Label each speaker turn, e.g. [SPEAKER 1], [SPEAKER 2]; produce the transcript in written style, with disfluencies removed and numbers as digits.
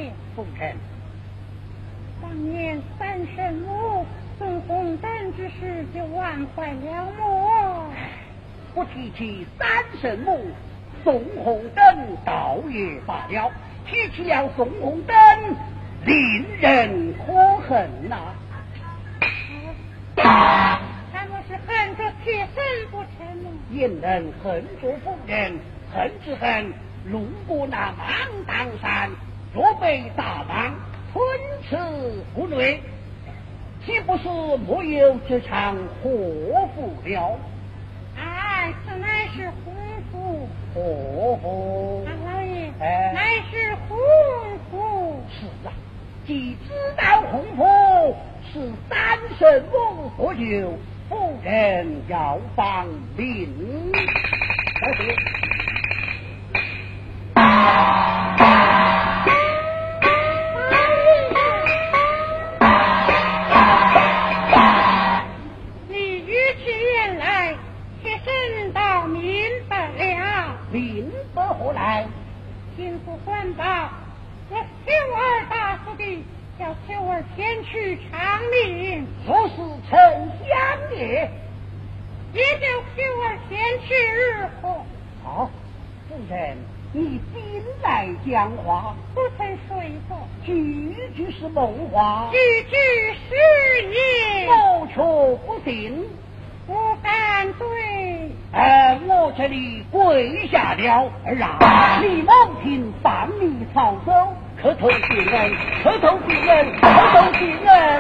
[SPEAKER 1] 爷，
[SPEAKER 2] 父臣，
[SPEAKER 1] 当年三圣母送红灯之时，就忘怀了我。
[SPEAKER 2] 不提起三圣母送红灯，倒也罢了；提起了送红灯，令人可恨呐！
[SPEAKER 1] 他若是恨着铁身不成吗？
[SPEAKER 2] 焉能恨着夫人？恨之恨，路过那芒砀山，若被大蟒吞吃不累，岂不是莫有这场祸福了？
[SPEAKER 1] 哎，此乃是婚夫。
[SPEAKER 2] 祸福？
[SPEAKER 1] 老爷，
[SPEAKER 2] 哎，
[SPEAKER 1] 乃是婚夫。
[SPEAKER 2] 是啊，既知道婚夫是三圣母所救，夫人要放命。但是
[SPEAKER 1] 你语起言来，妾身倒明白了。
[SPEAKER 2] 明白何来？
[SPEAKER 1] 金不还报，我秋儿大死的，叫秋儿前去偿命。
[SPEAKER 2] 说是丞相也。
[SPEAKER 1] 也叫秋儿前去如何？
[SPEAKER 2] 好，夫人，你今来讲话，
[SPEAKER 1] 不曾说过，
[SPEAKER 2] 句句是梦话，
[SPEAKER 1] 句句是言，
[SPEAKER 2] 我却不信。
[SPEAKER 1] 我敢对。
[SPEAKER 2] 我这里跪下了，儿啊，你蒙听放你操守，磕头谢恩，磕头谢恩，磕头谢恩。